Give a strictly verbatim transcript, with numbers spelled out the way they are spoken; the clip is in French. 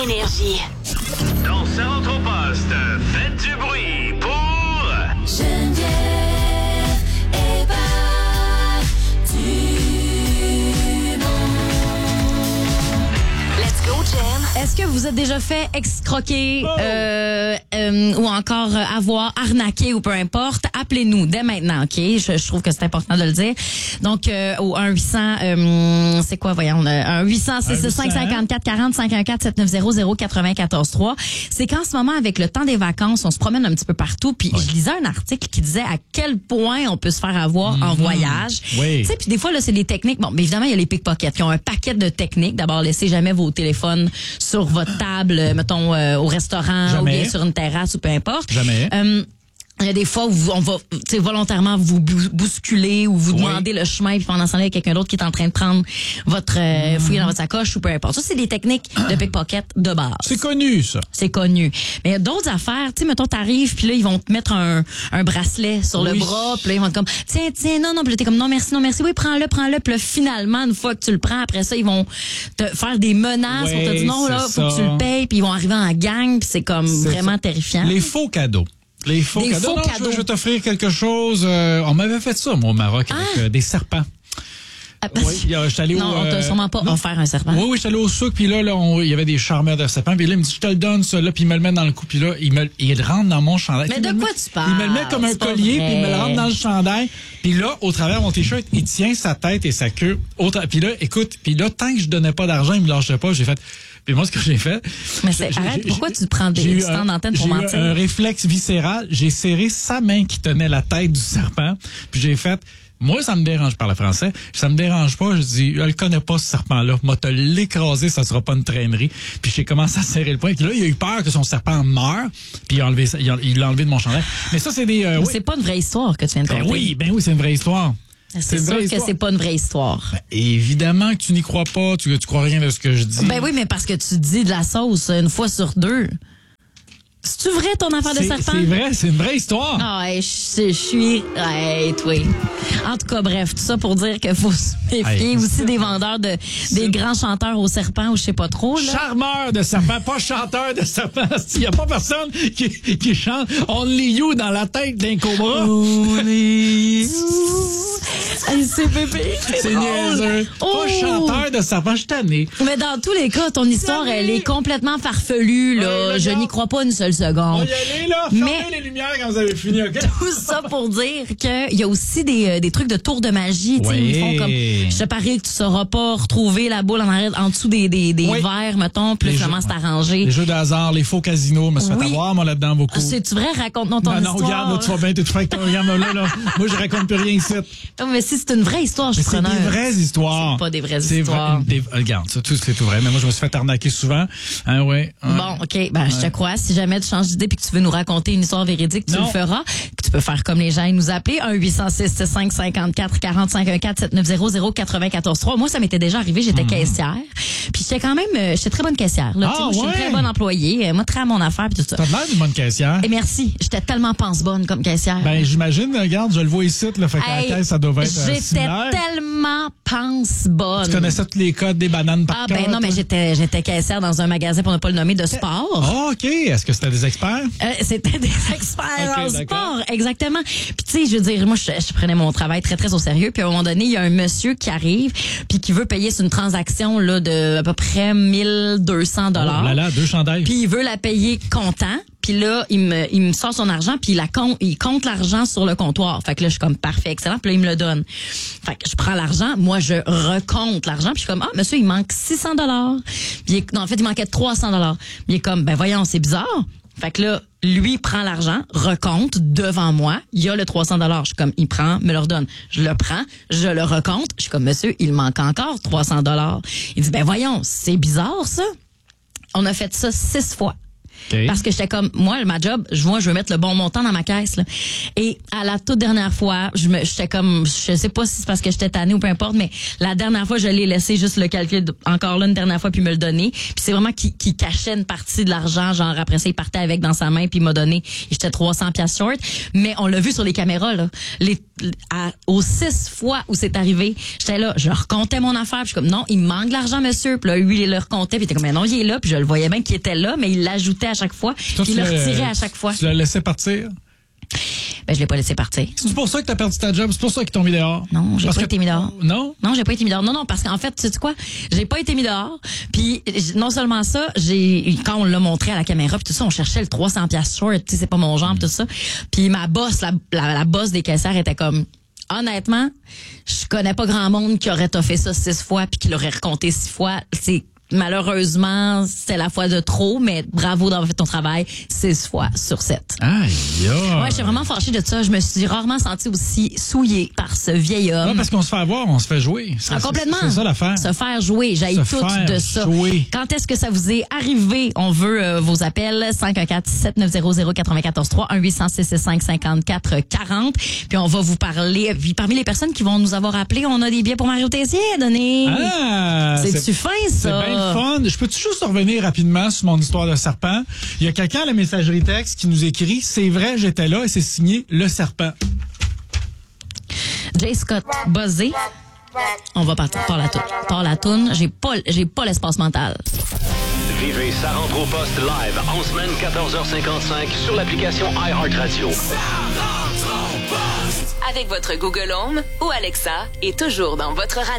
Énergie. Dans Centre-Poste, faites du bruit pour... Geneviève et Val Dumont. Let's go, Jen. Est-ce que vous êtes déjà fait excroquer oh. euh, euh, ou encore euh, avoir arnaqué ou peu importe? Appelez-nous dès maintenant, OK? Je, je trouve que c'est important de le dire. Donc, euh, au un huit cents, euh, c'est quoi, voyons, un huit cents, six six cinq, cinq quatre quatre zéro, cinq un quatre, sept neuf zéro, zéro quatre quatorze trois. C'est qu'en ce moment, avec le temps des vacances, on se promène un petit peu partout. Puis, oui. je lisais un article qui disait à quel point on peut se faire avoir mmh. en voyage. Oui. Tu sais, puis des fois, là, c'est des techniques. Bon, mais évidemment, il y a les pickpockets qui ont un paquet de techniques. D'abord, laissez jamais vos téléphones sur votre table, mettons, euh, au restaurant Jamais. ou bien sur une terrasse ou peu importe. Jamais. Euh, Il y a des fois où on va volontairement vous bousculer ou vous demander oui. le chemin, puis pendant ce temps-là, il y a quelqu'un d'autre qui est en train de prendre votre euh, fouiller dans votre sacoche ou peu importe. Ça, c'est des techniques de pickpocket de base. C'est connu, ça. C'est connu. Mais il y a d'autres affaires. Tu sais, mettons, t'arrives, puis là, ils vont te mettre un, un bracelet sur oui. le bras, puis là, ils vont te comme, tiens, tiens, non, non, puis là, t'es comme, non, merci, non, merci. Oui, prends-le, prends-le. Puis là, finalement, une fois que tu le prends, après ça, ils vont te faire des menaces oui, pour te dire, non, là, faut ça. que tu le payes, puis ils vont arriver en gang, puis c'est comme c'est vraiment ça. terrifiant. Les faux cadeaux. Les faux des cadeaux. Faux non, cadeaux. Je, veux, je vais t'offrir quelque chose. Euh, on m'avait fait ça, moi, au Maroc, avec ah. euh, des serpents. Ah, oui, j'étais allé non, au, on t'a euh, sûrement pas non. offert un serpent. Oui, oui, j'étais allé au souk, puis là, là on, il y avait des charmeurs de serpents, puis là, il me dit, je te le donne, ça, là, puis il me le met dans le cou, puis là, il me il rentre dans mon chandail. Mais de quoi met, tu parles? Il me le met comme un collier, puis il me le rentre dans le chandail, puis là, au travers de mon t-shirt, il tient sa tête et sa queue. Puis là, écoute, puis là, tant que je donnais pas d'argent, il me lâchait pas, j'ai fait... Puis moi, ce que j'ai fait... Mais c'est, arrête, pourquoi tu prends des stands d'antenne pour mentir? J'ai eu un réflexe viscéral. J'ai serré sa main qui tenait la tête du serpent. Puis j'ai fait... Moi, ça me dérange, je parle français. Ça me dérange pas. Je dis, elle connaît pas ce serpent-là. Moi, te l'écraser, ça sera pas une traînerie. Puis j'ai commencé à serrer le poing. Puis là, il a eu peur que son serpent meure. Puis il a enlevé, il a, il l'a enlevé de mon chandail. Mais ça, c'est des... Euh, oui. C'est pas une vraie histoire que tu viens de ben conter. Oui, ben oui, c'est une vraie histoire. C'est, c'est sûr que histoire. c'est pas une vraie histoire. Ben, évidemment que tu n'y crois pas, tu, tu crois rien de ce que je dis. Ben oui, mais parce que tu dis de la sauce une fois sur deux. C'est-tu vrai ton affaire c'est, de serpent? C'est vrai, c'est une vraie histoire. Ah, ouais, je, je suis... Ouais, oui. En tout cas, bref, tout ça pour dire qu'il faut se méfier hey, aussi des vendeurs de des grands chanteurs au serpent ou je sais pas trop. Là. Charmeur de serpent, pas chanteur de serpent. Il y a pas personne qui, qui chante Only You dans la tête d'un cobra. Only You. Hey, c'est bébé. C'est, c'est niaiseux. Oh. Pas chanteur de serpent, je suis tanné. Mais dans tous les cas, ton histoire, elle est complètement farfelue, là. Ouais, je n'y crois pas une seule seconde. On va y aller, là. Fermez mais les lumières quand vous avez fini, OK? Tout ça pour dire qu'il y a aussi des, euh, des trucs de tour de magie. Oui. Ils font comme, je te parie que tu sauras pas retrouver la boule en arrière, en dessous des, des, des oui. verres, mettons, puis finalement, c'est arrangé. Les jeux de hasard, les faux casinos, je me suis oui. fait avoir, moi, là-dedans, beaucoup. C'est-tu vrai? Raconte-nous ton non, histoire. Non, regarde, là, tu vas bien, tu te fais que regarde, là, là. Moi, je raconte plus rien ici. Non, mais si c'est une vraie histoire, je suis preneuse. C'est des vraies histoires. C'est pas des vraies c'est histoires. Vrai, des, regarde, ça, tout c'est tout vrai. Mais moi, je me suis fait arnaquer souvent. Hein, ouais. Hein. Bon, OK. Ben, ouais. je te crois. Si jamais tu changes d'idée puis que tu veux nous raconter une histoire véridique, tu non. le feras. Que tu peux faire comme les gens et nous appeler. un huit cents, six six cinq, cinq quatre, quatre cinq un quatre, sept neuf zéro, zéro quatre quatorze trois. Moi, ça m'était déjà arrivé. J'étais mmh. caissière. Puis j'étais quand même, euh, j'étais très bonne caissière. Là, ah, je suis ouais. une très bonne employée. Euh, moi, très à mon affaire puis tout ça. T'as l'air d'une bonne caissière. Et merci. J'étais tellement pense-bonne comme caissière. Ben, j'imagine, regarde, je le vois ici, là. Fait que hey, la caisse, ça doit être J'étais similaire. tellement pense-bonne. Tu connaissais tous les codes des bananes par Ah, ben non, mais j'étais, j'étais caissière dans un magasin, pour ne pas le nommer, de sport. Ah, OK. Est-ce que c'était des experts? Euh, c'était des experts okay, en d'accord. sport, exactement. Puis tu sais, je veux dire, moi, je, je prenais mon travail très, très au sérieux. Puis à un moment donné, il y a un monsieur qui arrive, puis qui veut payer sur une transaction là de à peu près mille deux cents dollars. Oh là là, deux chandails. Puis il veut la payer comptant. Puis là, il me, il me sort son argent, puis il, la compte, il compte l'argent sur le comptoir. Fait que là, je suis comme, parfait, excellent. Puis là, il me le donne. Fait que je prends l'argent. Moi, je recompte l'argent. Puis je suis comme, ah, monsieur, il manque six cents dollars. Puis non, en fait, il manquait trois cents dollars. Il est comme, ben voyons, c'est bizarre. Fait que là, lui prend l'argent, recompte devant moi. Il y a le trois cents dollars. Je suis comme, il prend, me le redonne. Je le prends, je le recompte. Je suis comme, monsieur, il manque encore trois cents dollars. Il dit, ben voyons, c'est bizarre, ça. On a fait ça six fois. Okay. Parce que j'étais comme, moi, ma job, je vois, je veux mettre le bon montant dans ma caisse, là. Et à la toute dernière fois, je me, j'étais comme, je sais pas si c'est parce que j'étais tannée ou peu importe, mais la dernière fois, je l'ai laissé juste le calcul de- encore là une dernière fois puis me le donner. Puis c'est vraiment qu'il, qu'il cachait une partie de l'argent, genre après ça, il partait avec dans sa main puis il m'a donné, et j'étais trois cents piastres short. Mais on l'a vu sur les caméras, là. Les, à, aux six fois où c'est arrivé, j'étais là, je recomptais mon affaire, puis je suis comme, non, il me manque de l'argent, monsieur. Puis là, lui, il le recomptait, puis il était comme, mais non, il est là, puis je le voyais bien qu'il était là, mais il l'ajoutait à chaque fois, Toi, puis il tu le l'as- retirait à chaque fois. Tu l'as laissé partir? Ben, je l'ai pas laissé partir. C'est pour ça que t'as perdu ta job? C'est pour ça qu'ils t'ont mis dehors? Non, j'ai Parce pas que- été mis dehors. Non? Non, j'ai pas été mis dehors. Non, non, parce qu'en fait, tu sais quoi? J'ai pas été mis dehors. Puis j- non seulement ça, j'ai quand on l'a montré à la caméra, puis tout ça, on cherchait le trois cents piastres short, tu sais, c'est pas mon genre, tout ça. Puis ma boss, la, la, la boss des caissières était comme, honnêtement, je connais pas grand monde qui aurait fait ça six fois puis qui l'aurait recompté six fois. C'est malheureusement, c'est la fois de trop, mais bravo d'avoir fait ton travail six fois sur sept. Aïe, Ouais, j'étais vraiment fâchée de ça. Je me suis rarement sentie aussi souillée par ce vieil homme. Non, parce qu'on se fait avoir, on se fait jouer. Ça, Ah, c'est- complètement. C'est ça l'affaire. Se faire jouer. J'aille Se tout faire de ça. jouer. Quand est-ce que ça vous est arrivé? On veut euh, vos appels. cinq un quatre, sept neuf zéro zéro, quatre quatre trois, un huit cent six six cinq, cinquante-quatre quarante. Puis on va vous parler. Puis parmi les personnes qui vont nous avoir appelés, on a des billets pour Mario Tessier à donner. Ah! C'est-tu fin, C'est ça? bien le fun. Je peux-tu juste revenir rapidement sur mon histoire de serpent? Il y a quelqu'un à la messagerie texte qui nous écrit « C'est vrai, j'étais là » et c'est signé « Le Serpent Jay Scott, buzzé. On va partir par la toune. Par la toune. J'ai pas, j'ai pas l'espace mental. Vivez Ça rentre au poste live en semaine quatorze heures cinquante-cinq sur l'application iHeartRadio. Avec votre Google Home ou Alexa et toujours dans votre radio.